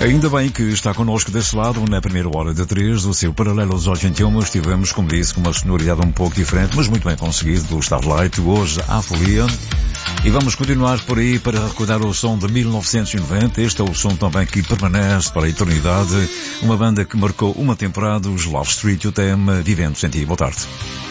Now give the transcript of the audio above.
Ainda bem que está connosco desse lado, na primeira hora de 3 do seu Paralelo aos 81. Estivemos, como disse, com uma sonoridade um pouco diferente, mas muito bem conseguido, do Starlight, hoje à Folia. E vamos continuar por aí para recordar o som de 1990. Este é o som também que permanece para a eternidade. Uma banda que marcou uma temporada, os Love Street, o tema Vivendo Sem Ti. Boa tarde.